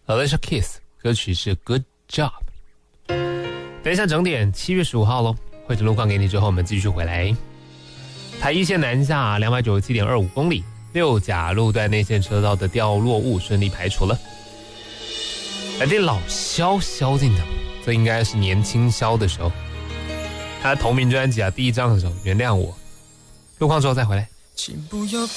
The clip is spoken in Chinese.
Alicia Keys， 歌曲是 Good Job。等一下整点7月15号咯，会诊路况给你之后，我们继续回来。台一线南下297.25公里，六甲路段内线车道的掉落物顺利排除了。来电老萧进的，这应该是年轻萧的时候，他的同名专辑第一张的时候，原谅我。路况之后再回来。 请不要